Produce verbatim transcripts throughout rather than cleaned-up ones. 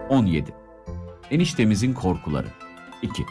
on yedi. Eniştemizin korkuları. iki.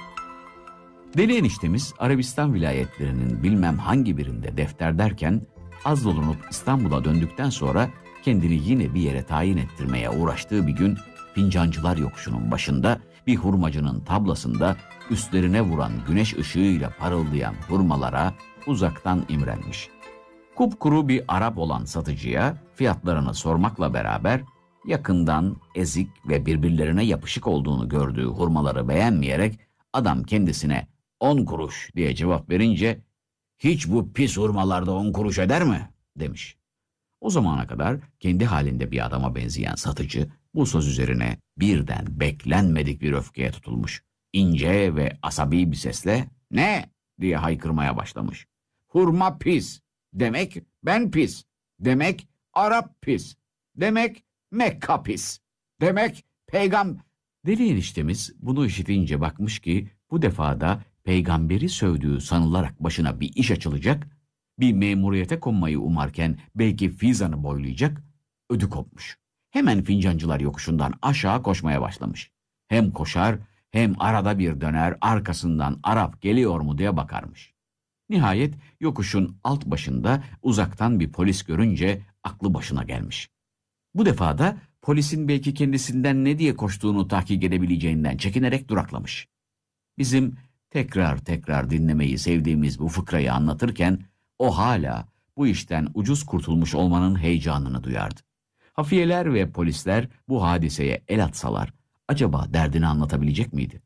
Deli eniştemiz Arabistan vilayetlerinin bilmem hangi birinde defter derken az dolunup İstanbul'a döndükten sonra kendini yine bir yere tayin ettirmeye uğraştığı bir gün Fincancılar Yokuşu'nun başında bir hurmacının tablasında üstlerine vuran güneş ışığıyla parıldayan hurmalara uzaktan imrenmiş. Kupkuru bir Arap olan satıcıya fiyatlarını sormakla beraber yakından ezik ve birbirlerine yapışık olduğunu gördüğü hurmaları beğenmeyerek adam kendisine on kuruş diye cevap verince hiç bu pis hurmalarda on kuruş eder mi demiş. O zamana kadar kendi halinde bir adama benzeyen satıcı bu söz üzerine birden beklenmedik bir öfkeye tutulmuş. İnce ve asabi bir sesle ne diye haykırmaya başlamış. Hurma pis, demek ben pis, demek Arap pis, demek Mekka pis, demek peygam... Deli eniştemiz bunu işitince bakmış ki bu defada peygamberi sövdüğü sanılarak başına bir iş açılacak, bir memuriyete konmayı umarken belki fizanı boylayacak, ödü kopmuş. Hemen Fincancılar Yokuşu'ndan aşağı koşmaya başlamış. Hem koşar hem arada bir döner arkasından Arap geliyor mu diye bakarmış. Nihayet yokuşun alt başında uzaktan bir polis görünce aklı başına gelmiş. Bu defada polisin belki kendisinden ne diye koştuğunu tahkik edebileceğinden çekinerek duraklamış. Bizim tekrar tekrar dinlemeyi sevdiğimiz bu fıkrayı anlatırken o hala bu işten ucuz kurtulmuş olmanın heyecanını duyardı. Hafiyeler ve polisler bu hadiseye el atsalar acaba derdini anlatabilecek miydi?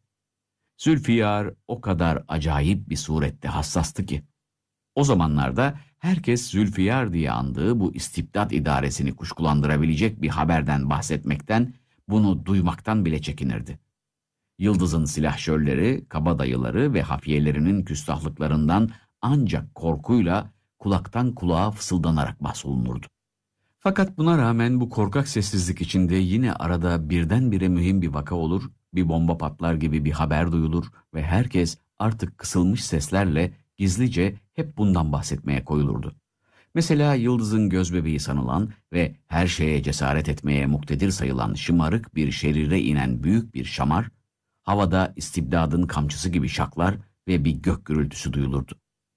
Zülfiyar o kadar acayip bir surette hassastı ki. O zamanlarda herkes Zülfiyar diye andığı bu istibdat idaresini kuşkulandırabilecek bir haberden bahsetmekten, bunu duymaktan bile çekinirdi. Yıldız'ın silahşörleri, kabadayıları ve hafiyelerinin küstahlıklarından ancak korkuyla kulaktan kulağa fısıldanarak bahsolunurdu. Fakat buna rağmen bu korkak sessizlik içinde yine arada birdenbire mühim bir vaka olur, bir bomba patlar gibi bir haber duyulur ve herkes artık kısılmış seslerle gizlice hep bundan bahsetmeye koyulurdu. Mesela Yıldız'ın gözbebeği sanılan ve her şeye cesaret etmeye muktedir sayılan şımarık bir şerire inen büyük bir şamar, havada istibdadın kamçısı gibi şaklar ve bir gök gürültüsü duyulurdu.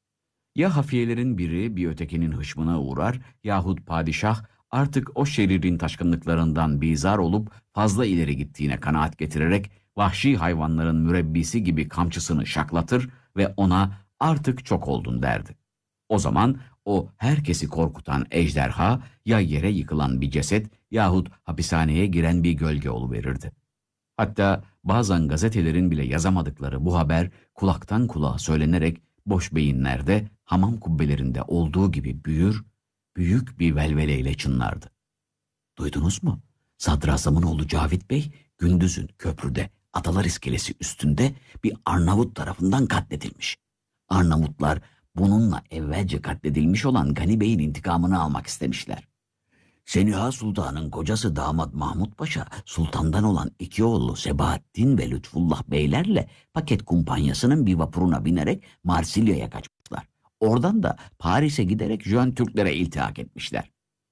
Ya hafiyelerin biri bir ötekinin hışmına uğrar yahut padişah artık o şeririn taşkınlıklarından bizar olup fazla ileri gittiğine kanaat getirerek vahşi hayvanların mürebbisi gibi kamçısını şaklatır ve ona artık çok oldun derdi. O zaman o herkesi korkutan ejderha ya yere yıkılan bir ceset yahut hapishaneye giren bir gölge oluverirdi. Hatta bazen gazetelerin bile yazamadıkları bu haber kulaktan kulağa söylenerek boş beyinlerde, hamam kubbelerinde olduğu gibi büyür, büyük bir velveleyle çınlardı. Duydunuz mu? Sadrazamın oğlu Cavit Bey, gündüzün köprüde Adalar İskelesi üstünde bir Arnavut tarafından katledilmiş. Arnavutlar bununla evvelce katledilmiş olan Gani Bey'in intikamını almak istemişler. Seniha Sultan'ın kocası damat Mahmut Paşa, sultandan olan iki oğlu Sebahattin ve Lütfullah Beylerle paket kumpanyasının bir vapuruna binerek Marsilya'ya kaçmışlar. Oradan da Paris'e giderek Jön Türklere iltihak etmişler.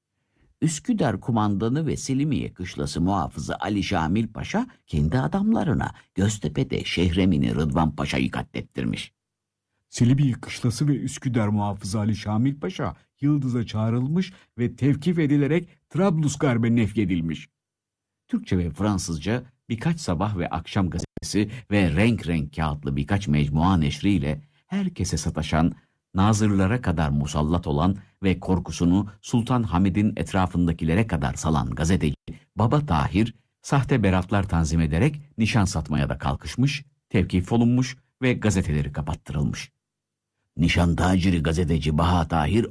Üsküdar kumandanı ve Selimiye kışlası muhafızı Ali Şamil Paşa kendi adamlarına Göztepe'de Şehremini Rıdvan Paşa'yı katlettirmiş. Selimiye kışlası ve Üsküdar muhafızı Ali Şamil Paşa Yıldız'a çağrılmış ve tevkif edilerek Trablusgarp'e nefyedilmiş. Türkçe ve Fransızca birkaç sabah ve akşam gazetesi ve renk renk kağıtlı birkaç mecmua neşriyle herkese sataşan, nazırlara kadar musallat olan ve korkusunu Sultan Hamid'in etrafındakilere kadar salan gazeteci Baba Tahir, sahte beratlar tanzim ederek nişan satmaya da kalkışmış, tevkif olunmuş ve gazeteleri kapattırılmış. Nişan taciri gazeteci Baha Tahir